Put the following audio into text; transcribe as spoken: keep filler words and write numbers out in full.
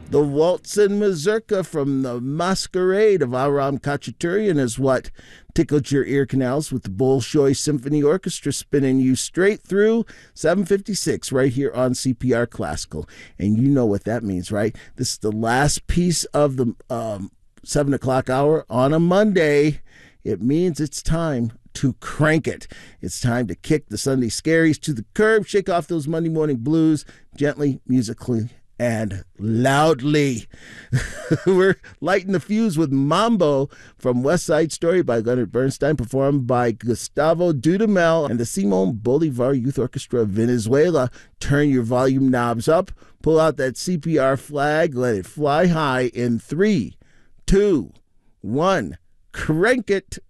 The Waltz and Mazurka from the Masquerade of Aram Khachaturian is what tickled your ear canals with the Bolshoi Symphony Orchestra spinning you straight through seven fifty-six right here on C P R Classical. And you know what that means, right? This is the last piece of the um, seven o'clock hour on a Monday. It means it's time to crank it. It's time to kick the Sunday scaries to the curb, shake off those Monday morning blues gently, musically, and loudly. We're lighting the fuse with Mambo from West Side Story by Leonard Bernstein, performed by Gustavo Dudamel and the Simon Bolivar Youth Orchestra of Venezuela. Turn your volume knobs up, pull out that C P R flag, let it fly high in three, two, one, crank it.